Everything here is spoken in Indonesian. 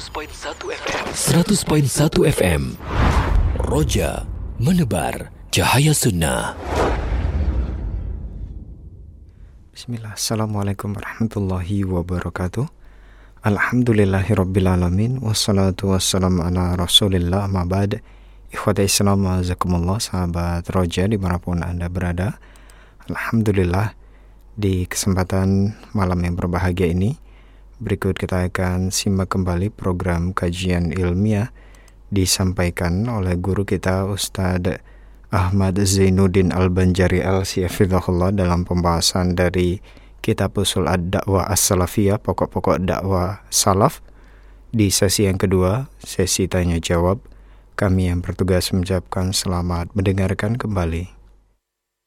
100.1 FM. 100.1 FM. Roja menebar cahaya sunnah. Bismillah. Assalamualaikum warahmatullahi wabarakatuh. Alhamdulillahirrabbilalamin. Wassalatu wassalamu ala rasulillah amma ba'd. Ikhwata Islam azakumullah, sahabat Roja dimanapun Anda berada. Alhamdulillah, di kesempatan malam yang berbahagia ini, berikut kita akan simak kembali program kajian ilmiah disampaikan oleh guru kita Ustadz Ahmad Zainuddin Al-Banjari Al-Siyafidhahullah dalam pembahasan dari Kitab Ushul Ad-Da'wah As-Salafiyah, pokok-pokok dakwah salaf. Di sesi yang kedua, sesi tanya jawab, kami yang bertugas mengucapkan selamat mendengarkan kembali.